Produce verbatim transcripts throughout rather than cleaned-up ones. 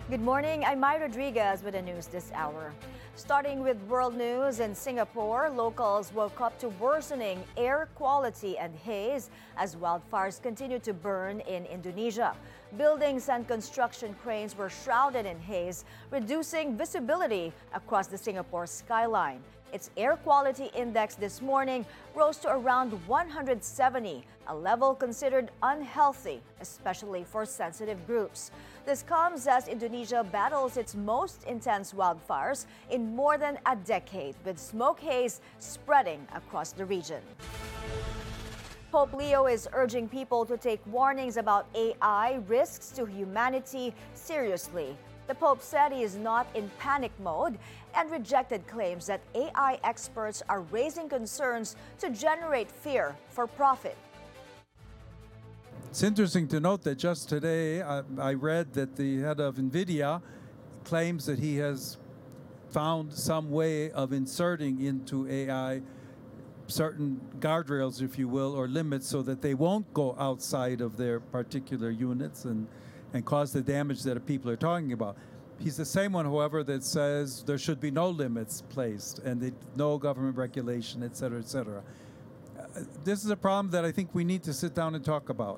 Good morning, I'm Mai Rodriguez with the news this hour. Starting with world news, in Singapore, locals woke up to worsening air quality and haze as wildfires continue to burn in Indonesia. Buildings and construction cranes were shrouded in haze, reducing visibility across the Singapore skyline. Its air quality index this morning rose to around one hundred seventy, a level considered unhealthy, especially for sensitive groups. This comes as Indonesia battles its most intense wildfires in more than a decade, with smoke haze spreading across the region. Pope Leo is urging people to take warnings about A I risks to humanity seriously. The Pope said he is not in panic mode and rejected claims that A I experts are raising concerns to generate fear for profit. It's interesting to note that just today I, I read that the head of NVIDIA claims that he has found some way of inserting into A I certain guardrails, if you will, or limits so that they won't go outside of their particular units and, and cause the damage that people are talking about. He's the same one, however, that says there should be no limits placed and that no government regulation, et cetera, et cetera. Uh, this is a problem that I think we need to sit down and talk about.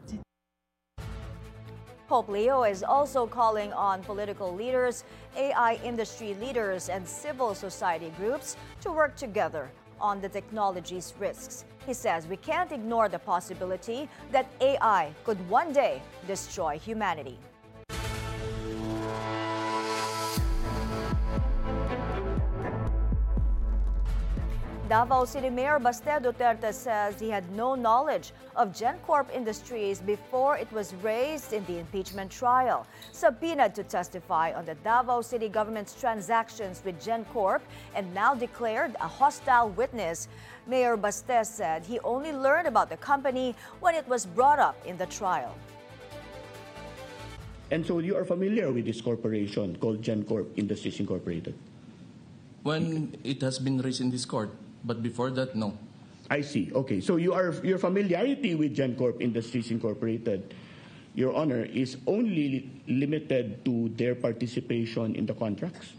Pope Leo is also calling on political leaders, A I industry leaders, and civil society groups to work together on the technology's risks. He says we can't ignore the possibility that A I could one day destroy humanity. Davao City Mayor Baste Duterte says he had no knowledge of GenCorp Industries before it was raised in the impeachment trial. Subpoenaed to testify on the Davao City government's transactions with GenCorp and now declared a hostile witness, Mayor Baste said he only learned about the company when it was brought up in the trial. And so you are familiar with this corporation called GenCorp Industries Incorporated? When it has been raised in this court, but before that, no. I see. Okay. So you are, your familiarity with GenCorp Industries Incorporated, Your Honor, is only limited to their participation in the contracts?